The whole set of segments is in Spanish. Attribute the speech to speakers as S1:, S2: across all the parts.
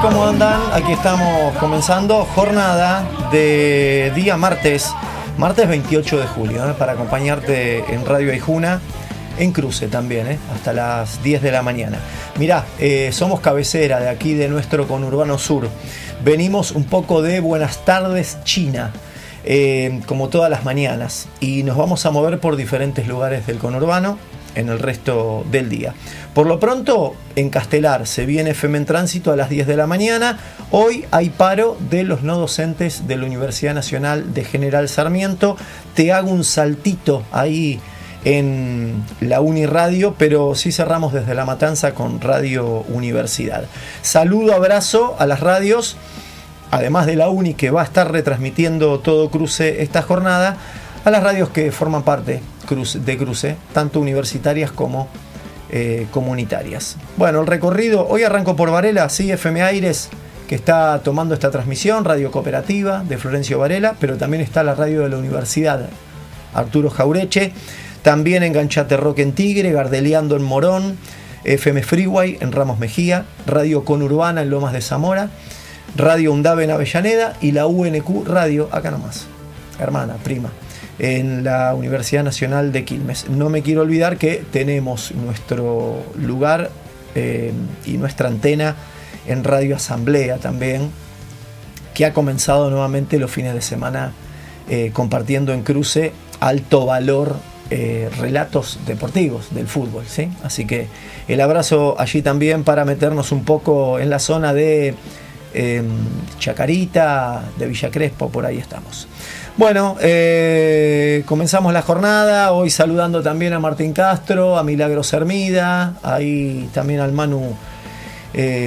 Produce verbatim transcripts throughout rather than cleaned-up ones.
S1: ¿Cómo andan? Aquí estamos comenzando jornada de día martes, martes veintiocho de julio, ¿eh? Para acompañarte en Radio Aijuna, en cruce también, ¿eh? Hasta las diez de la mañana. Mirá, eh, somos cabecera de aquí de nuestro conurbano sur. Venimos un poco de Buenas Tardes China, eh, como todas las mañanas, y nos vamos a mover por diferentes lugares del conurbano en el resto del día. Por lo pronto, en Castelar se viene F M en Tránsito a las diez de la mañana. Hoy hay paro de los no docentes de la Universidad Nacional de General Sarmiento. Te hago un saltito ahí en la Uniradio, pero sí cerramos desde La Matanza con Radio Universidad. Saludo, abrazo a las radios, además de la Uni, que va a estar retransmitiendo todo cruce esta jornada, a las radios que forman parte de cruce, tanto universitarias como eh, comunitarias. Bueno, el recorrido, hoy arranco por Varela, sí, F M Aires, que está tomando esta transmisión, Radio Cooperativa de Florencio Varela, pero también está la radio de la Universidad, Arturo Jaureche, también Enganchate Rock en Tigre, Gardeliando en Morón, F M Freeway en Ramos Mejía, Radio Conurbana en Lomas de Zamora, Radio Undave en Avellaneda y la U N Q Radio, acá nomás, hermana, prima, en la Universidad Nacional de Quilmes. No me quiero olvidar que tenemos nuestro lugar eh, y nuestra antena en Radio Asamblea también, que ha comenzado nuevamente los fines de semana eh, compartiendo en cruce alto valor eh, relatos deportivos del fútbol, ¿sí? Así que el abrazo allí también para meternos un poco en la zona de eh, Chacarita, de Villa Crespo, por ahí estamos. Bueno, eh, comenzamos la jornada, hoy saludando también a Martín Castro, a Milagros Hermida, ahí también al Manu, eh,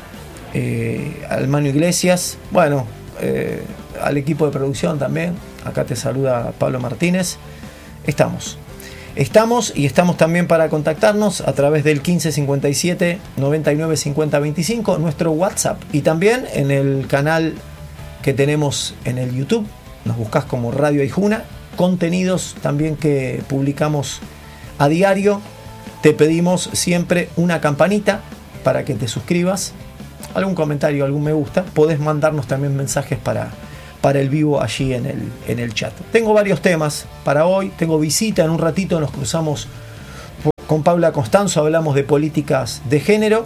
S1: eh, al Manu Iglesias, bueno, eh, al equipo de producción también, acá te saluda Pablo Martínez. Estamos, estamos y estamos también para contactarnos a través del quince cincuenta y siete noventa y nueve cincuenta veinticinco, nuestro WhatsApp, y también en el canal que tenemos en el YouTube. Nos buscás como Radio Aijuna, contenidos también que publicamos a diario. Te pedimos siempre una campanita para que te suscribas, algún comentario, algún me gusta. Podés mandarnos también mensajes para, para el vivo allí en el, en el chat. Tengo varios temas para hoy, tengo visita, en un ratito nos cruzamos con Paula Constanzo, hablamos de políticas de género.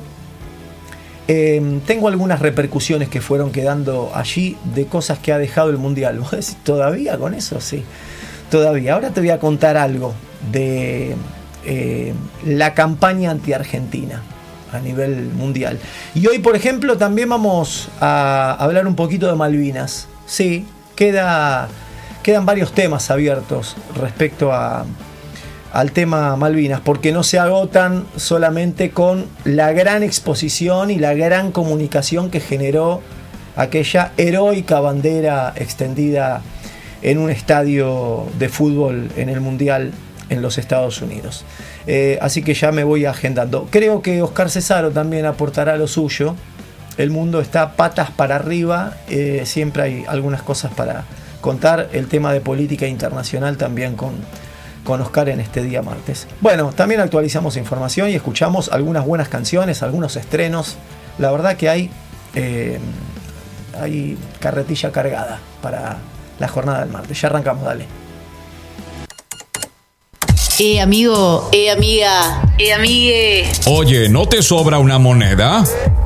S1: Eh, tengo algunas repercusiones que fueron quedando allí de cosas que ha dejado el Mundial. ¿Vos decís, todavía con eso? Sí, todavía. Ahora te voy a contar algo de eh, la campaña anti-Argentina a nivel mundial. Y hoy, por ejemplo, también vamos a hablar un poquito de Malvinas. Sí, queda, quedan varios temas abiertos respecto a... al tema Malvinas, porque no se agotan solamente con la gran exposición y la gran comunicación que generó aquella heroica bandera extendida en un estadio de fútbol en el Mundial en los Estados Unidos. Eh, así que ya me voy agendando. Creo que Oscar Cesaro también aportará lo suyo. El mundo está patas para arriba, eh, siempre hay algunas cosas para contar. El tema de política internacional también con con Oscar en este día martes. Bueno, también actualizamos información y escuchamos algunas buenas canciones, algunos estrenos. La verdad que hay, eh, hay carretilla cargada para la jornada del martes. Ya arrancamos, dale.
S2: Eh, amigo, eh, amiga, eh, amigue.
S3: Oye, ¿no te sobra una moneda?